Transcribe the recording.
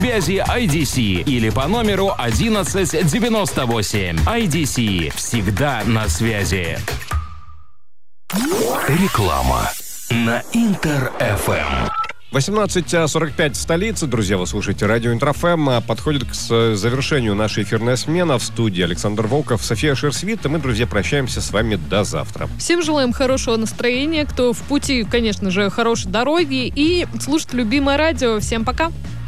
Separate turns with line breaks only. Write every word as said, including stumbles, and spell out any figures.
связи ай ди си или по номеру одиннадцать девяносто восемь. ай ди си. Всегда на связи. Реклама на Интер-эф эм.
восемнадцать сорок пять в столице. Друзья, вы слушаете радио Интер-эф эм. Подходит к завершению наша эфирная смена. В студии Александр Волков, София Шерсвит. И мы, друзья, прощаемся с вами до завтра.
Всем желаем хорошего настроения. Кто в пути, конечно же, хорошей дороги. И слушать любимое радио. Всем пока.